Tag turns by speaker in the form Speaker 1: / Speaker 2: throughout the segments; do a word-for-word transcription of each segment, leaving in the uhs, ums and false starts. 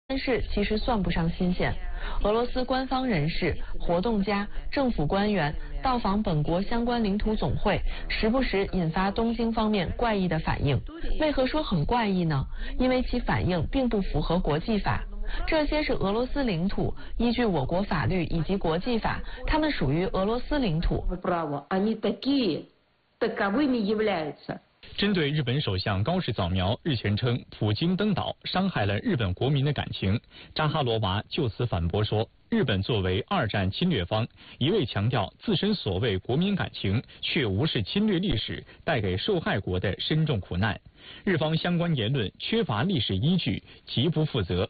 Speaker 1: 但是其实算不上新鲜。俄罗斯官方人士、活动家、政府官员到访本国相关领土总会，时不时引发东京方面怪异的反应。为何说很怪异呢？因为其反应并不符合国际法。这些是俄罗斯领土，依据我国法律以及国际法，它们属于俄罗斯领土。
Speaker 2: 针对日本首相高市早苗日前称普京登岛伤害了日本国民的感情，扎哈罗娃就此反驳说，日本作为二战侵略方，一味强调自身所谓国民感情，却无视侵略历史带给受害国的深重苦难。日方相关言论缺乏历史依据，极不负责。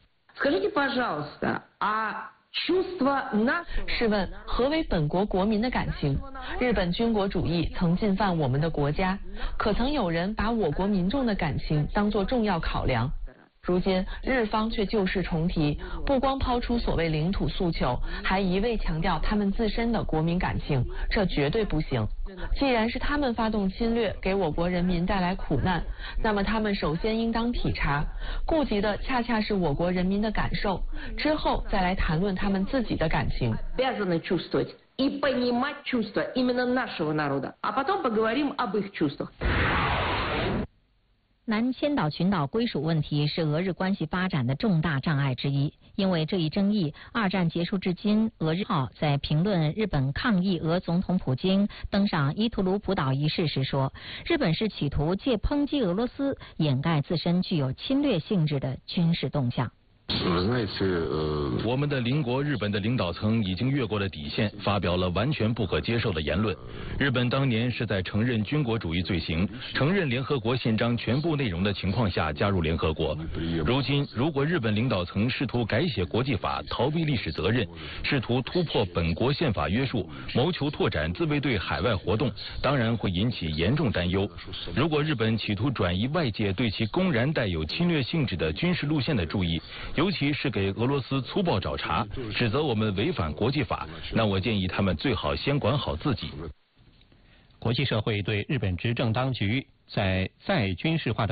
Speaker 1: 试问何为本国国民的感情？日本军国主义曾进犯我们的国家，可曾有人把我国民众的感情当作重要考量？如今日方却旧事重提，不光抛出所谓领土诉求，还一味强调他们自身的国民感情，这绝对不行。既然是他们发动侵略，给我国人民带来苦难，那么他们首先应当体察，顾及的恰恰是我国人民的感受，之后再来谈论他们自己的感情。
Speaker 3: И понимать чувства именно нашего народа, а потом поговорим об их чувствах.
Speaker 4: 南千岛群岛归属问题是俄日关系发展的重大障碍之一，因为这一争议，二战结束至今，俄日号在评论日本抗议俄总统普京登上伊图卢普岛一事时说，日本是企图借抨击俄罗斯掩盖自身具有侵略性质的军事动向。
Speaker 5: 我们的邻国日本的领导层已经越过了底线，发表了完全不可接受的言论。日本当年是在承认军国主义罪行、承认联合国宪章全部内容的情况下加入联合国。如今，如果日本领导层试图改写国际法、逃避历史责任，试图突破本国宪法约束，谋求拓展自卫队海外活动，当然会引起严重担忧。如果日本企图转移外界对其公然带有侵略性质的军事路线的注意，尤其是给俄罗斯粗暴找茬，指责我们违反国际法，那我建议他们最好先管好自己。
Speaker 6: 国际社会对日本执政当局在再军事化的